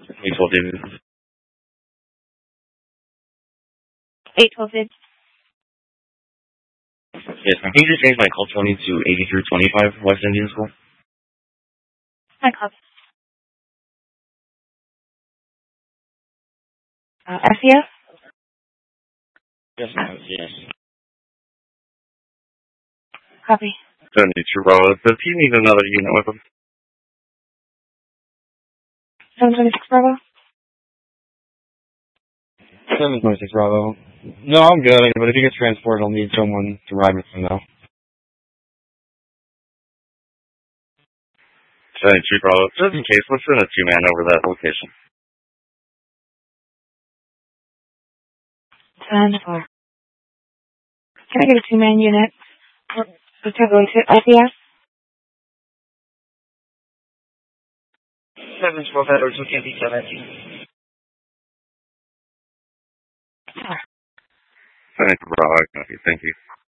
812 David. 812 David. Yes, ma'am. Can you just change my call 20 to 8325 West Indian School? My copy. SES? Yes, ma'am. Yes. Copy. 72 Bravo. Does he need another unit with him? 726 Bravo? 726 Bravo. No, I'm good, but if he gets transported, I'll need someone to ride with him, though. 72 Bravo. Just in case, let's send a 2-man over that location. 10-4. Can I get a 2-man unit? Let's go to SES? 712 Edwards, we can't be 17. 72 Bravo. Thank you.